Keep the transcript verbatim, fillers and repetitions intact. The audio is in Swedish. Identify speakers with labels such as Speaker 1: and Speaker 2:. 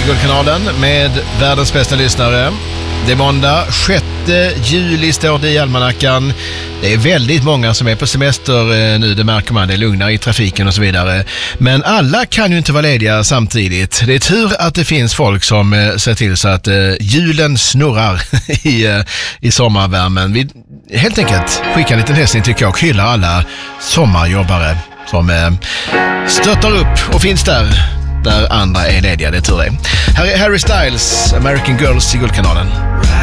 Speaker 1: Guldkanalen med världens bästa lyssnare. Det är måndag, sjätte juli står det i almanackan. Det är väldigt många som är på semester nu, det märker man. Det är lugnare i trafiken och så vidare. Men alla kan ju inte vara lediga samtidigt. Det är tur att det finns folk som ser till så att hjulen snurrar i, i sommarvärmen. Vi helt enkelt skickar en liten hälsning tycker jag och hyllar alla sommarjobbare som stöttar upp och finns där där andra är lediga, det är tur det. Här är Harry Styles, American Girls i Guldkanalen.